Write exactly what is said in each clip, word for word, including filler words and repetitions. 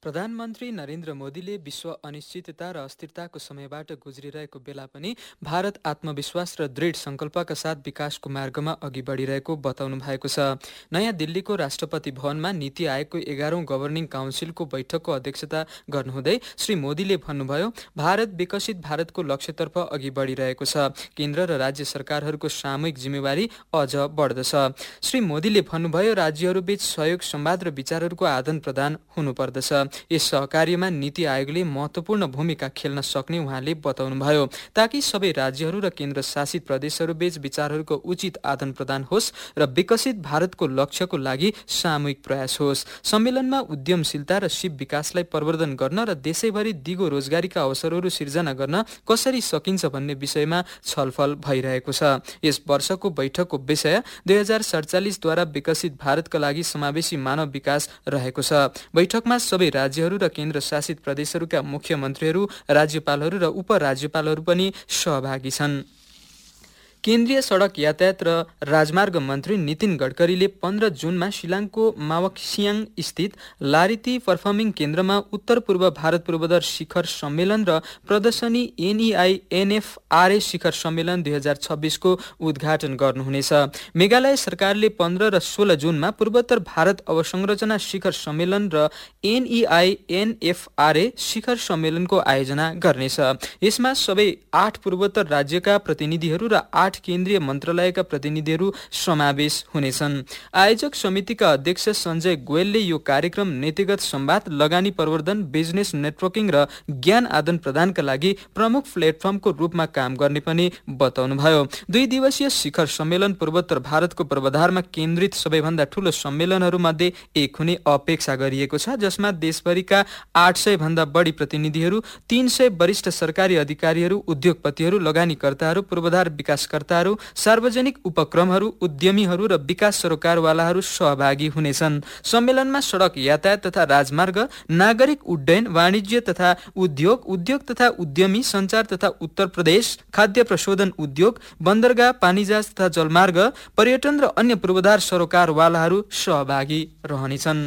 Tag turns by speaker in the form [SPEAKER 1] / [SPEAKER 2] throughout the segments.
[SPEAKER 1] प्रधानमन्त्री नरेन्द्र मोदीले विश्व अनिश्चितता र अस्थिरताको समयबाट गुज्रिरहेको बेला पनि भारत आत्मविश्वास र दृढ सङ्कल्पका साथ विकासको मार्गमा अघि बढिरहेको बताउनु भएको छ। नयाँ दिल्लीको राष्ट्रपति भवनमा नीति आयोगको एघारौं गभर्निङ काउन्सिलको बैठकको अध्यक्षता गर्नुहुँदै श्री मोदीले भन्नुभयो, भारत विकसित भारतको लक्ष्यतर्फ अघि बढिरहेको छ। केन्द्र र राज्य सरकारहरूको सामूहिक जिम्मेवारी अझ बढ्दछ। श्री मोदीले भन्नुभयो, राज्यहरूबीच सहयोग, संवाद र विचारहरूको आदान प्रदान हुनुपर्दछ। यस सहकार्यमा नीति आयोगले महत्वपूर्ण भूमिका खेल्न सक्ने उहाँले बताउनुभयो, ताकि सबै राज्यहरू र केन्द्र शासित प्रदेशहरूबीच विचारहरूको उचित आदान प्रदान होस् र विकसित भारतको लक्ष्यको लागि सामूहिक प्रयास होस्। सम्मेलनमा उद्यमशीलता र शिव विकासलाई प्रवर्धन गर्न र देशैभरि दिगो रोजगारीका अवसरहरू सिर्जना गर्न कसरी सकिन्छ भन्ने विषयमा छलफल भइरहेको छ। यस वर्षको बैठकको विषय दुई हजार सडचालिसद्वारा विकसित भारतका लागि समावेशी मानव विकास रहेको छ। बैठकमा सबै राज्यहरू र केन्द्र शासित प्रदेशहरूका मुख्यमन्त्रीहरू, राज्यपालहरू र उपराज्यपालहरू पनि सहभागी छन्। केन्द्रीय सडक यातायात र राजमार्ग मन्त्री नितिन गडकरीले पन्ध्र जुनमा शिलाङको मावक्सियाङ स्थित लारिती पर्फर्मिङ केन्द्रमा उत्तर पूर्व भारत पूर्वोत्तर शिखर सम्मेलन र प्रदर्शनी एनईआई एनएफआरए शिखर सम्मेलन दुई हजार छब्बिसको उद्घाटन गर्नुहुनेछ। मेघालय सरकारले पन्ध्र र सोह्र जुनमा पूर्वोत्तर भारत अवसंरचना शिखर सम्मेलन र एनईआई एनएफआरए शिखर सम्मेलनको आयोजना गर्नेछ। यसमा सबै आठ पूर्वोत्तर राज्यका प्रतिनिधिहरू र आठ केन्द्रीय मन्त्रालयका प्रतिनिधिहरू समावेश हुनेछन्। आयोजक समितिका अध्यक्ष सञ्जय गोयलले यो कार्यक्रम नीतिगत संवाद, लगानी प्रवर्धन, बिजनेस नेटवर्किङ र ज्ञान आदान प्रदानका लागि प्रमुख प्लेटफर्मको रूपमा काम गर्ने पनि बताउनुभयो। दुई दिवसीय शिखर सम्मेलन पूर्वोत्तर भारतको पूर्वाधारमा केन्द्रित सबैभन्दा ठूलो सम्मेलनहरूमध्ये एक हुने अपेक्षा गरिएको छ, जसमा देशभरिका आठ सय भन्दा बढी प्रतिनिधिहरू, तीन सय वरिष्ठ सरकारी अधिकारीहरू, उद्योगपतिहरू, लगानीकर्ताहरू, पूर्वाधार विकासकर्ता, सार्वजनिक उपक्रमहरू, उद्यमीहरू र विकास सरोकारवालाहरू सहभागी हुनेछन्। सम्मेलनमा सडक यातायात तथा राजमार्ग, नागरिक उड्डयन, वाणिज्य तथा उद्योग, उद्योग तथा उद्यमी, सञ्चार तथा उत्तर प्रदेश, खाद्य प्रशोधन उद्योग, बन्दरगाह, पानीजहाज तथा जलमार्ग, पर्यटन र अन्य पूर्वाधार सरोकारवालाहरू सहभागी रहनेछन्।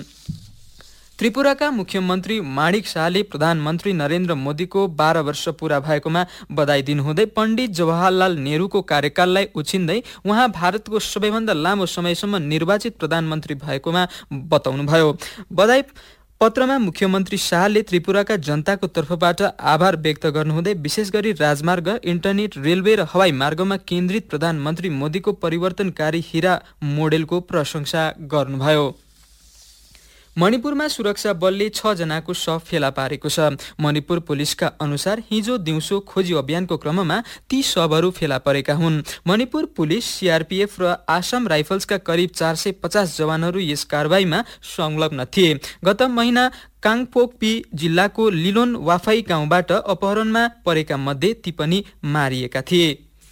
[SPEAKER 1] त्रिपुराका मुख्यमन्त्री माणिक शाहले प्रधानमन्त्री नरेन्द्र मोदीको बाह्र वर्ष पूरा भएकोमा बधाई दिनुहुँदै पण्डित जवाहरलाल नेहरूको कार्यकाललाई उछिन्दै उहाँ भारतको सबैभन्दा लामो समयसम्म निर्वाचित प्रधानमन्त्री भएकोमा बताउनुभयो। बधाई पत्रमा मुख्यमन्त्री शाहले त्रिपुराका जनताको तर्फबाट आभार व्यक्त गर्नुहुँदै विशेष गरी राजमार्ग, इन्टरनेट, रेलवे र हवाई मार्गमा केन्द्रित प्रधानमन्त्री मोदीको परिवर्तनकारी हीरा मोडेलको प्रशंसा गर्नुभयो। मणिपुरमा सुरक्षा बलले छ जनाको शव फेला पारेको छ। मणिपुर पुलिसका अनुसार हिजो दिउँसो खोजी अभियानको क्रममा ती शवहरू फेला परेका हुन्। मणिपुर पुलिस, सीआरपीएफ र आसाम राइफल्सका करिब चार सय पचास जवानहरू यस कारबाहीमा संलग्न थिए। गत महिना काङपोक्पी जिल्लाको लिलोन वाफाई गाउँबाट अपहरणमा परेका मध्ये ती पनि मारिएका थिए।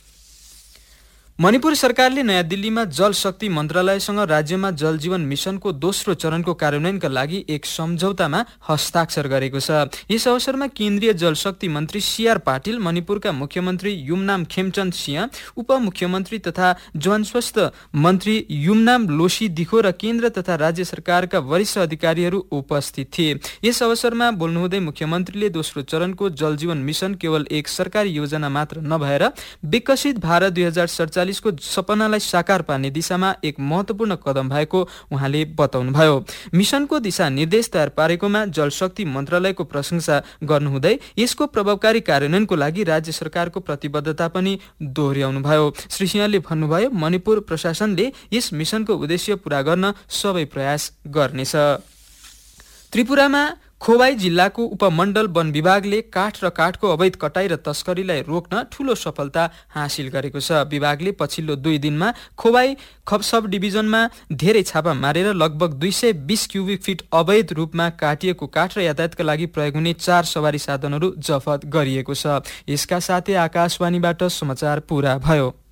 [SPEAKER 1] मणिपुर सरकारले नयाँ दिल्लीमा जल शक्ति मन्त्रालयसँग राज्यमा जल जीवन मिसनको दोस्रो चरणको कार्यान्वयनका लागि एक सम्झौतामा हस्ताक्षर गरेको छ। यस अवसरमा केन्द्रीय जलशक्ति मन्त्री सीआर पाटिल, मणिपुरका मुख्यमन्त्री युमनाम खेमचन्द सिंह, उपमुख्यमन्त्री तथा जनस्वास्थ्य मन्त्री युमनाम लोसी दिखो र केन्द्र तथा राज्य सरकारका वरिष्ठ अधिकारीहरू उपस्थित थिए। यस अवसरमा बोल्नुहुँदै मुख्यमन्त्रीले दोस्रो चरणको जल जीवन मिसन केवल एक सरकारी योजना मात्र नभएर विकसित भारत दुई हजार सडचालिस को सपनालाई साकार पार्ने दिशामा एक महत्वपूर्ण कदम भएको उहाँले बताउनुभयो। मिसनको दिशा निर्देश तयार पारेकोमा जलशक्ति मन्त्रालयको प्रशंसा गर्नुहुँदै यसको प्रभावकारी कार्यान्वयनको लागि राज्य सरकारको प्रतिबद्धता पनि दोहोर्याउनुभयो। श्री सिंहले भन्नुभयो, मणिपुर प्रशासनले यस मिसनको उद्देश्य पूरा गर्न सबै प्रयास गर्नेछ। त्रिपुरामा खोवाई जिल्लाको उपमण्डल वन विभागले काठ र काठको अवैध कटाई र तस्करीलाई रोक्न ठूलो सफलता हासिल गरेको छ। विभागले पछिल्लो दुई दिनमा खोवाई सब डिभिजनमा धेरै छापा मारेर लगभग दुई सय बीस क्युबिक फिट अवैध रूपमा काटिएको काठ र यातायातका लागि प्रयोग हुने चार सवारी साधनहरू जफत गरिएको छ। यसका साथै आकाशवाणीबाट समाचार पूरा भयो।